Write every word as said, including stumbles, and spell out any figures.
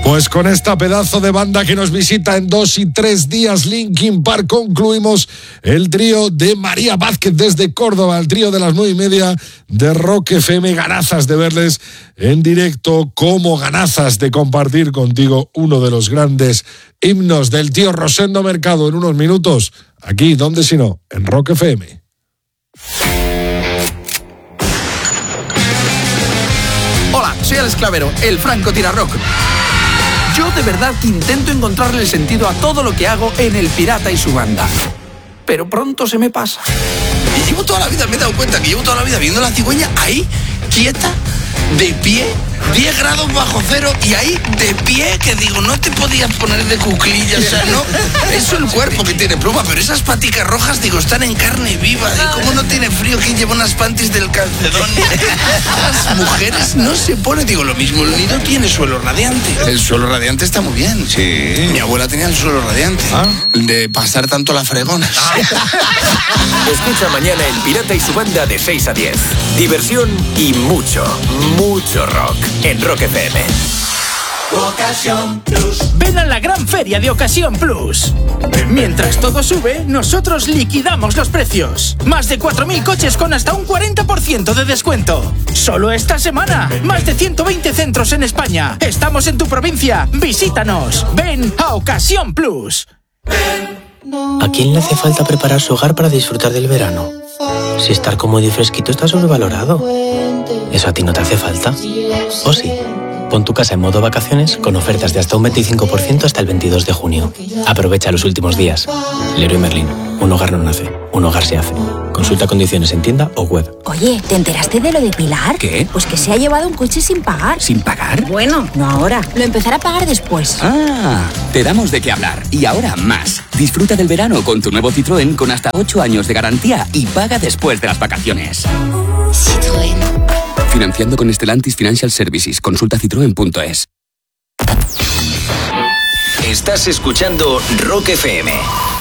Pues con esta pedazo de banda que nos visita en dos y tres días, Linkin Park, concluimos el trío de María Vázquez desde Córdoba, el trío de las nueve y media de Rock F M. Ganazas de verles en directo, como ganazas de compartir contigo uno de los grandes himnos del tío Rosendo Mercado en unos minutos. Aquí, ¿dónde si no? En Rock F M. Hola, soy Alex Clavero, el Franco Tirarrock. Yo de verdad que intento encontrarle el sentido a todo lo que hago en El Pirata y su banda. Pero pronto se me pasa. Y llevo toda la vida, me he dado cuenta que llevo toda la vida viendo la cigüeña ahí, quieta, de pie, diez grados bajo cero, y ahí de pie, que digo, no te podías poner de cuclillas, o sea, no, eso el cuerpo que tiene pluma, pero esas paticas rojas, digo, están en carne viva, y como no tiene frío, que lleva unas panties del calcedón. Las mujeres no se ponen, digo, lo mismo, el nido tiene suelo radiante. El suelo radiante está muy bien. Sí. Mi abuela tenía el suelo radiante, ¿ah? De pasar tanto la fregona. Escucha mañana El Pirata y su banda de seis a diez. Diversión y mucho, mucho rock en Rock F M. Ocasión Plus. Ven a la gran feria de Ocasión Plus. Mientras todo sube, nosotros liquidamos los precios. Más de cuatro mil coches con hasta un cuarenta por ciento de descuento. Solo esta semana. Más de ciento veinte centros en España. Estamos en tu provincia. Visítanos. Ven a Ocasión Plus. ¿A quién le hace falta preparar su hogar para disfrutar del verano? Si estar cómodo y fresquito está sobrevalorado. ¿Eso a ti no te hace falta? ¿O sí? Pon tu casa en modo vacaciones con ofertas de hasta un veinticinco por ciento hasta el veintidós de junio. Aprovecha los últimos días. Leroy Merlin. Un hogar no nace, un hogar se hace. Consulta condiciones en tienda o web. Oye, ¿te enteraste de lo de Pilar? ¿Qué? Pues que se ha llevado un coche sin pagar. ¿Sin pagar? Bueno, no ahora. Lo empezará a pagar después. Ah, te damos de qué hablar. Y ahora más. Disfruta del verano con tu nuevo Citroën con hasta ocho años de garantía y paga después de las vacaciones. Citroën. Financiando con Stellantis Financial Services. Consulta citroen punto es. Estás escuchando Rock F M.